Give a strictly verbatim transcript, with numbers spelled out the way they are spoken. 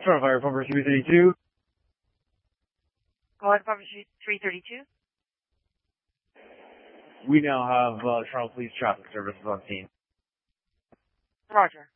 Toronto Fire Pumper three thirty-two. Go ahead, Pumper three thirty-two. We now have uh, Toronto Police Traffic Services on scene. Roger.